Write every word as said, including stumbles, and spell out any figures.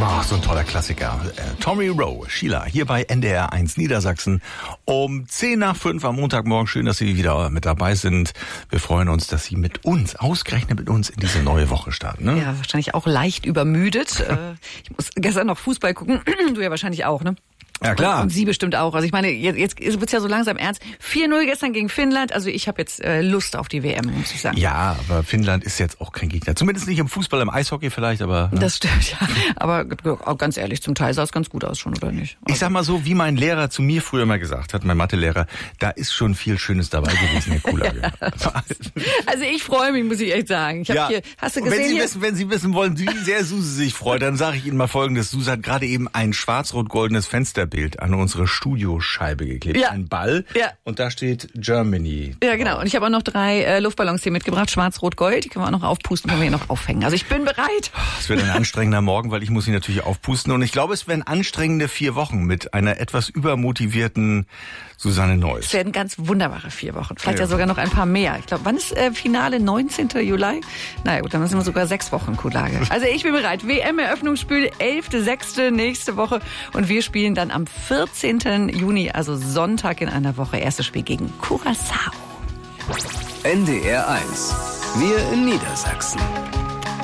Oh, so ein toller Klassiker. Tommy Rowe, Sheila, hier bei N D R eins Niedersachsen um zehn nach fünf am Montagmorgen. Schön, dass Sie wieder mit dabei sind. Wir freuen uns, dass Sie mit uns, ausgerechnet mit uns, in diese neue Woche starten. Ne? Ja, wahrscheinlich auch leicht übermüdet. Ich muss gestern noch Fußball gucken. Du ja wahrscheinlich auch, ne? Ja, klar. Und, und Sie bestimmt auch. Also ich meine, jetzt, jetzt wird's ja so langsam ernst. vier null gestern gegen Finnland. Also ich habe jetzt äh, Lust auf die W M, muss ich sagen. Ja, aber Finnland ist jetzt auch kein Gegner. Zumindest nicht im Fußball, im Eishockey vielleicht, aber... Ne? Das stimmt, ja. Aber auch ganz ehrlich, zum Teil sah es ganz gut aus schon, oder nicht? Also ich sag mal so, wie mein Lehrer zu mir früher mal gesagt hat, mein Mathelehrer, da ist schon viel Schönes dabei gewesen, Herr Kuhlage. Ja. Also ich freue mich, muss ich echt sagen. Ich hab ja. hier, hast du gesehen, wenn Sie, hier? wissen, wenn Sie wissen wollen, wie sehr Suse sich freut, dann sage ich Ihnen mal Folgendes. Suse hat gerade eben ein schwarz-rot-goldenes Fensterbild an unsere Studioscheibe geklebt. Ja. Ein Ball. Ja. Und da steht Germany. Ja, genau. Und ich habe auch noch drei äh, Luftballons hier mitgebracht. Schwarz, Rot, Gold. Die können wir auch noch aufpusten, können wir hier noch aufhängen. Also ich bin bereit. Es wird ein anstrengender Morgen, weil ich muss sie natürlich aufpusten. Und ich glaube, es werden anstrengende vier Wochen mit einer etwas übermotivierten Susanne Neuss. Es werden ganz wunderbare vier Wochen. Vielleicht ja, ja sogar noch ein paar mehr. Ich glaube, wann ist äh, Finale? neunzehnten Juli? Naja gut, dann sind wir sogar sechs Wochen Kuhlage. Also ich bin bereit. W M-Eröffnungsspiel elfter sechster nächste Woche. Und wir spielen dann am vierzehnten Juni, also Sonntag in einer Woche, erstes Spiel gegen Curaçao. N D R eins. Wir in Niedersachsen.